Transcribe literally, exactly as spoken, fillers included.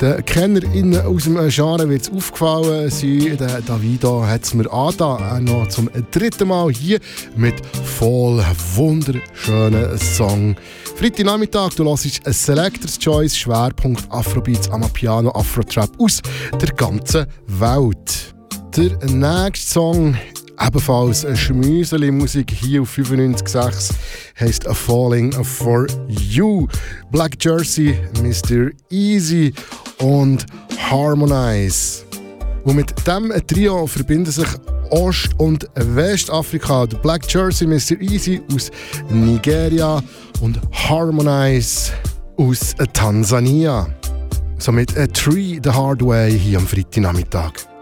Den KennerInnen aus dem Genre wird es aufgefallen sein. Der Davido hat es mir angetan, noch zum dritten Mal hier mit voll wunderschönen Song. Freitagnachmittag, du hörst ein Selector's Choice, Schwerpunkt Afrobeats, Amapiano, Afrotrap aus der ganzen Welt. Der nächste Song, ebenfalls eine Schmüseli-Musik hier auf fünfundneunzig Komma sechs, heisst A Falling For You. Black Jersey, Mister Easy und Harmonize. Und mit diesem Trio verbinden sich Ost- und Westafrika. Der Black Jersey, Mister Easy aus Nigeria und Harmonize aus Tansania. Somit A Tree the Hard Way hier am Freitagnachmittag.